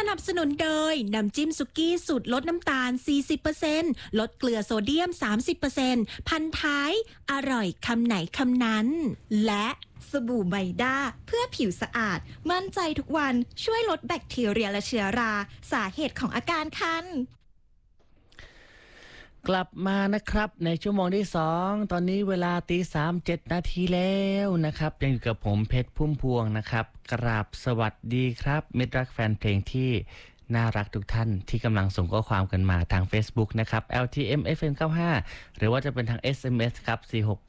นับสนุนโดยน้ำจิ้มสุกี้สูตรลดน้ำตาล 40% ลดเกลือโซเดียม 30% พันท้ายอร่อยคำไหนคำนั้นและสบู่ไมด้าเพื่อผิวสะอาดมั่นใจทุกวันช่วยลดแบคทีเรียและเชื้อราสาเหตุของอาการคันกลับมานะครับในชั่วโมงที่2ตอนนี้เวลา3:07 นาทีแล้วนะครับยังอยู่กับผมเพชรพุ่มพวงนะครับกราบสวัสดีครับมิตรรักแฟนเพลงที่น่ารักทุกท่านที่กำลังส่งข้อความกันมาทาง Facebook นะครับ LTM FM 95หรือว่าจะเป็นทาง SMS ครับ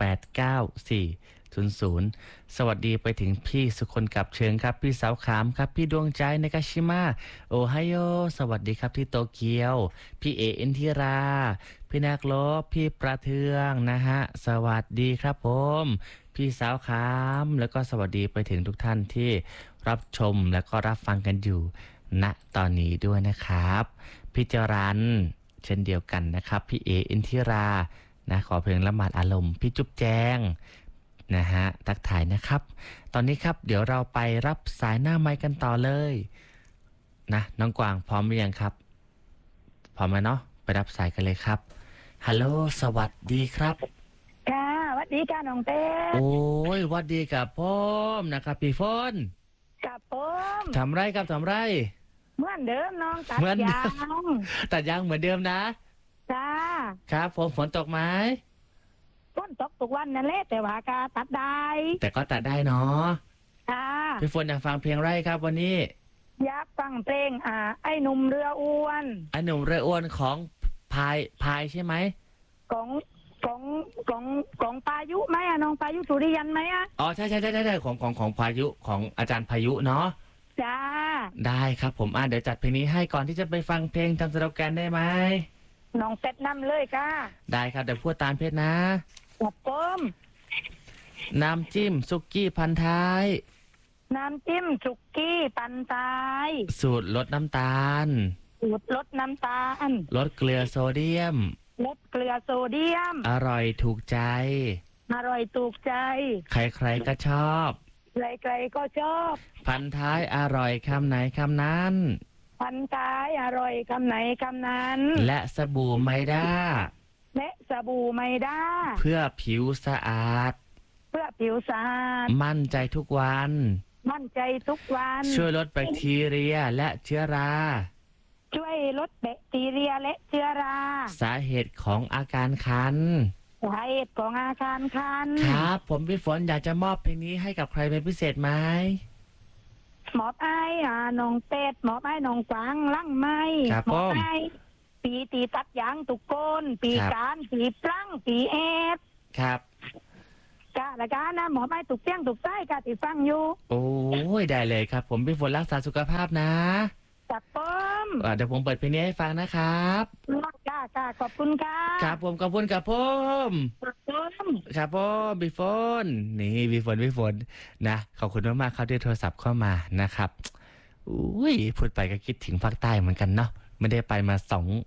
4689400สวัสดีไปถึงพี่สุคนกับเชิงครับพี่สาวขามครับพี่ดวงใจในกาชิมะโอไฮโอสวัสดีครับที่โตเกียวพี่เอินทิราพี่นักลบพี่ประเทืองนะฮะสวัสดีครับผมพี่สาวขามแล้วก็สวัสดีไปถึงทุกท่านที่รับชมแล้วก็รับฟังกันอยู่ณตอนนี้ด้วยนะครับพี่จรันเช่นเดียวกันนะครับพี่เอินทิรานะขอเพลงละหมาดอารมณ์พี่จุ๊บแจงนะฮะทักทายนะครับตอนนี้ครับเดี๋ยวเราไปรับสายหน้าไมค์กันต่อเลยนะน้องกวางพร้อมหรือยังครับพร้อมไหมเนาะไปรับสายกันเลยครับฮัลโหลสวัสดีครับค่ะสวัสดีค่ะน้องเต้โอ้ยสวัสดีกับพ่อมนะครับพี่ฝนกับผมทำไรครับทำไรเหมือนเดิมน้องตัดยางตัดยางเหมือนเดิมนะจ้าครับผมฝนตกไหมฝนตกทุกวันนั่นแหละแต่ว่าก็ตัดได้แต่ก็ตัดได้เนาะค่ะพี่ฝนอยากฟังเพลงไรครับวันนี้อยากฟังเพลงไอ้หนุ่มเรืออ้วนไอ้หนุ่มเรืออ้วนของพายใช่ไหมของพายุไหมน้องพายุสุริยันไหมอ๋อใช่ของพายุของอาจารย์พายุเนาะจ้าได้ครับผมเดี๋ยวจัดเพลงนี้ให้ก่อนที่จะไปฟังเพลงทำสโลแกนได้ไหมน้องเป็ดนำเลยค่ะได้ครับเดี๋ยวพูดตามเพชรนะครับผมน้ำจิ้มสุกี้พันท้ายน้ำจิ้มสุกี้ปันตายสูตรลดน้ำตาลสูตรลดน้ำตาลลดเกลือโซเดียมลดเกลือโซเดียมอร่อยถูกใจอร่อยถูกใจใครๆก็ชอบใครๆก็ชอบพันท้ายอร่อยคำไหนคำนั้นพันท้ายอร่อยคำไหนคำนั้นและสบู่ไมด้าและสบู่ไมด้าเพื่อผิวสะอาดเพื่อผิวสะอาดมั่นใจทุกวันมั่นใจทุกวันช่วยลดแบคทีเรียและเชื้อราช่วยลดแบคทีเรียและเชื้อราสาเหตุของอาการคันสาเหตุของอาการคันครับผมพี่ฝนอยากจะมอบเพลงนี้ให้กับใครเป็นพิเศษไหมหมอบไอ้น้องเป็ดหมอบไอ้น้องกวางลั่งไม้หมอบไอ้ปีตีตัดยางตุกโกนปีการปีปลั้งปีเอฟครับกะละกานะหมอบไอ้ตุกเตี้ยงตุกใต้กะติฟังอยู่โอ้ยได้เลยครับผมพี่ฝนรักษาสุขภาพนะจับป้อมเดี๋ยวผมเปิดเพลงนี้ให้ฟังนะครับค่ะขอบคุณค่ะครับผมขอบคุณครับผมครับผมพี่ฝนนี่พี่ฝนนะขอบคุณมากๆครับที่โทรศัพท์เข้ามานะครับอุ้ยพูดไปก็คิดถึงภาคใต้เหมือนกันเนาะไม่ได้ไปมา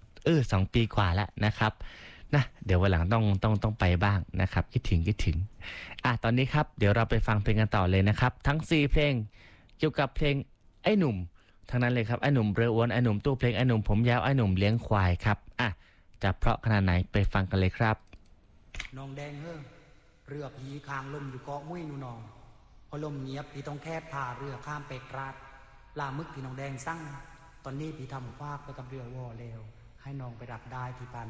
2 ปีกว่าแล้วนะครับนะเดี๋ยววันหลังต้องไปบ้างนะครับคิดถึงตอนนี้ครับเดี๋ยวเราไปฟังเพลงกันต่อเลยนะครับทั้ง4เพลงเกี่ยวกับเพลงไอ้หนุ่มทั้งนั้นเลยครับไอ้หนุ่มเรืออ้วนไอ้หนุ่มตู้เพลงไอ้หนุ่มผมยาวไอ้หนุ่มเลี้ยงควายครับจะเพราะขนาดไหนไปฟังกันเลยครับน้องแดงเรือผีคางลมอยู่เกาะมุ้ยนูนองพอลมเงียบพี่ต้องแค่พาเรือข้ามเป็ดราดลามึกพี่น้องแดงสั่งตอนนี้พี่ทำฟากไปกับเรือวอเลวให้น้องไปดับได้ที่ปาน